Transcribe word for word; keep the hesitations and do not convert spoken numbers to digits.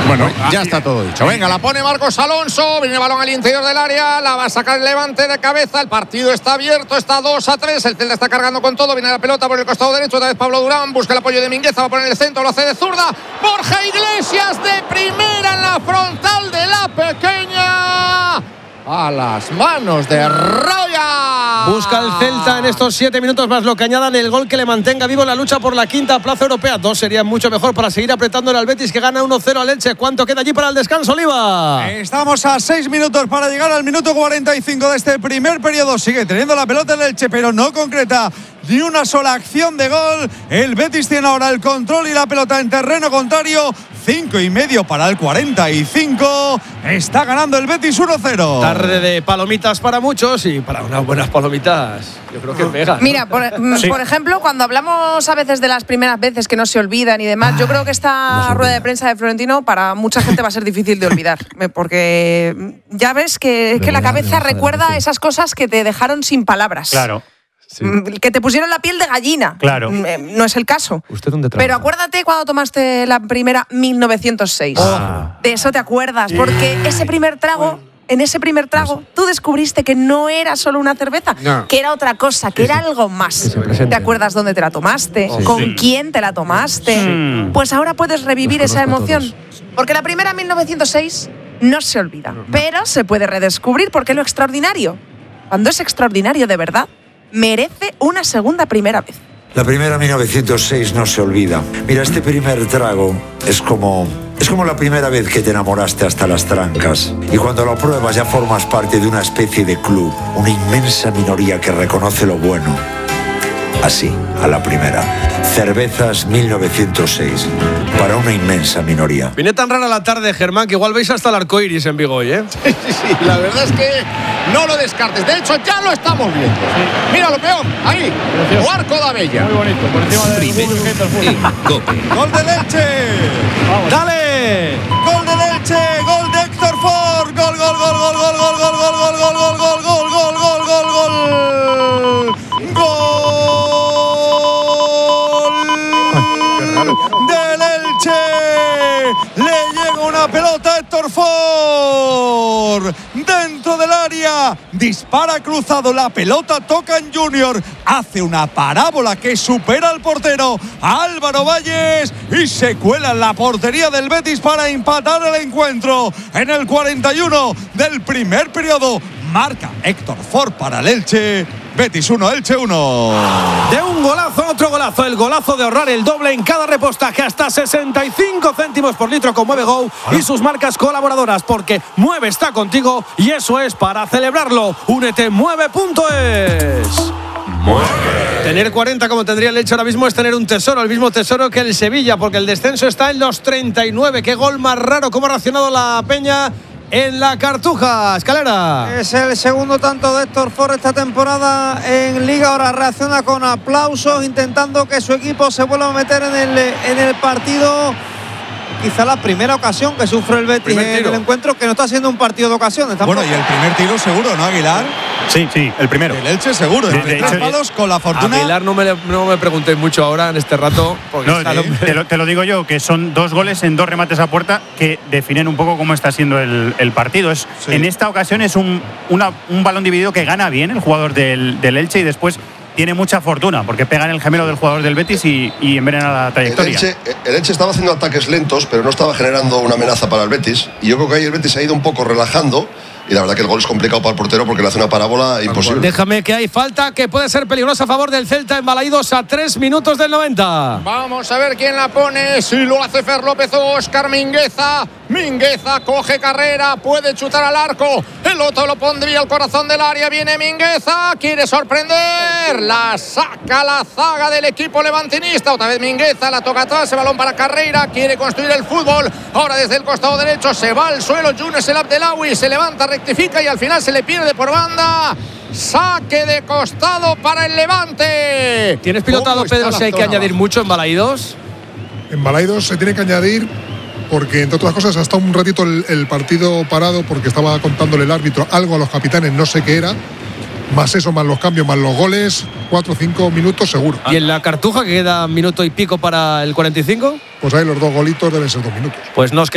Bueno, ya está todo dicho. Venga, la pone Marcos Alonso. Viene el balón al interior del área. La va a sacar el Levante de cabeza. El partido está abierto. Está dos a tres. El Celta está cargando con todo. Viene la pelota por el costado derecho. Otra vez Pablo Durán. Busca el apoyo de Mingueza. Va a poner el centro. Lo hace de zurda. Borja Iglesias de primera en la frontal de la pequeña. A las manos de Roya. Busca el Celta en estos siete minutos más lo que añadan el gol que le mantenga vivo en la lucha por la quinta plaza europea. Dos serían mucho mejor para seguir apretándole al Betis, que gana uno cero al Elche. ¿Cuánto queda allí para el descanso, Oliva? Estamos a seis minutos para llegar al minuto cuarenta y cinco de este primer periodo. Sigue teniendo la pelota el Elche, pero no concreta ni una sola acción de gol. El Betis tiene ahora el control y la pelota en terreno contrario. Cinco y medio para el cuarenta y cinco. Está ganando el Betis uno cero. Tarde de palomitas para muchos y para unas buenas palomitas yo creo que pega. Mira, por, sí. por ejemplo, cuando hablamos a veces de las primeras veces que no se olvidan y demás, yo creo que esta no rueda de prensa de Florentino para mucha gente va a ser difícil de olvidar, porque ya ves que, es que la cabeza recuerda esas cosas que te dejaron sin palabras. Claro. Sí. Que te pusieron la piel de gallina. Claro. No es el caso. ¿Usted dónde trabaja? Pero acuérdate cuando tomaste la primera mil novecientos seis. Oh. De eso te acuerdas, porque ese primer trago, en ese primer trago, tú descubriste que no era solo una cerveza, no. que era otra cosa, que sí, era sí. algo más. ¿Te acuerdas dónde te la tomaste? Sí. ¿Con sí. quién te la tomaste? Sí. Pues ahora puedes revivir esa emoción. Porque la primera mil novecientos seis no se olvida, no, no. pero se puede redescubrir, porque lo extraordinario, cuando es extraordinario de verdad, merece una segunda primera vez. La primera mil novecientos seis no se olvida. Mira, este primer trago es como... Es como la primera vez que te enamoraste hasta las trancas. Y cuando lo pruebas ya formas parte de una especie de club. Una inmensa minoría que reconoce lo bueno. Así, a la primera. Cervezas mil novecientos seis. Para una inmensa minoría. Viene tan rara la tarde, Germán, que igual veis hasta el arco iris en Vigoy, ¿eh? Sí, sí, sí. La verdad es que no lo descartes. De hecho, ya lo estamos viendo. Sí. Míralo, peón. Ahí. O Arco de Abella. Muy bonito. Por encima del Primero en Gol del Elche. Vamos. ¡Dale! Gol del Elche. Gol de Héctor Ford. Gol, gol, gol, gol, gol, gol, gol, gol, gol, gol, gol, gol, gol, gol, gol, gol, gol. Gol. Del Elche. Le llega una pelota a Héctor Ford. Dentro del área. Dispara cruzado. La pelota toca en Junior. Hace una parábola que supera al portero Álvaro Valles y se cuela en la portería del Betis para empatar el encuentro. En el cuarenta y uno del primer periodo marca Héctor Ford para el Elche. Betis uno, Elche uno. De un golazo a otro golazo. El golazo de ahorrar el doble en cada repostaje hasta sesenta y cinco céntimos por litro con Mueve Go y sus marcas colaboradoras, porque Mueve está contigo y eso es para celebrarlo. Únete mueve punto es. Mueve. Tener cuarenta como tendría el Elche ahora mismo es tener un tesoro, el mismo tesoro que el Sevilla, porque el descenso está en los treinta y nueve. Qué gol más raro, cómo ha reaccionado la Peña en la Cartuja. Escalera. Es el segundo tanto de Héctor Ford esta temporada en Liga. Ahora reacciona con aplausos, intentando que su equipo se vuelva a meter en el, en el partido. Quizá la primera ocasión que sufre el Betis en el encuentro, que no está siendo un partido de ocasiones tampoco. Bueno, y el primer tiro seguro, ¿no, Aguilar? Sí, sí, el primero. El Elche seguro. De, de hecho, palos con la fortuna. Aguilar no me, no me preguntéis mucho ahora en este rato. Porque no, te, te, lo, te lo digo yo, que son dos goles en dos remates a puerta que definen un poco cómo está siendo el, el partido. Es, sí. En esta ocasión es un, una, un balón dividido que gana bien el jugador del, del Elche y después tiene mucha fortuna porque pega en el gemelo del jugador del Betis y, y envenena la trayectoria. El Elche, el Elche estaba haciendo ataques lentos, pero no estaba generando una amenaza para el Betis. Y yo creo que ahí el Betis se ha ido un poco relajando. Y la verdad que el gol es complicado para el portero porque le hace una parábola imposible. Déjame que hay falta que puede ser peligrosa a favor del Celta en Balaídos a tres minutos del noventa. Vamos a ver quién la pone. Si lo hace Fer López o Óscar Mingueza. Mingueza coge carrera, puede chutar al arco. El otro lo pondría al corazón del área. Viene Mingueza, quiere sorprender. La saca la zaga del equipo levantinista. Otra vez Mingueza, la toca atrás, el balón para Carreira. Quiere construir el fútbol. Ahora desde el costado derecho se va al suelo Younes El Abdelawi. Se levanta, rectifica y al final se le pierde por banda. Saque de costado para el Levante. ¿Tienes pilotado, Pedro, si hay que añadir mucho en Balaídos? En Balaídos se tiene que añadir porque, entre otras cosas, ha estado un ratito el, el partido parado porque estaba contándole el árbitro algo a los capitanes, no sé qué era. Más eso, más los cambios, más los goles, cuatro o cinco minutos seguro. ¿Y en la Cartuja, que queda minuto y pico para el cuarenta y cinco? Pues ahí los dos golitos deben ser dos minutos. Pues nos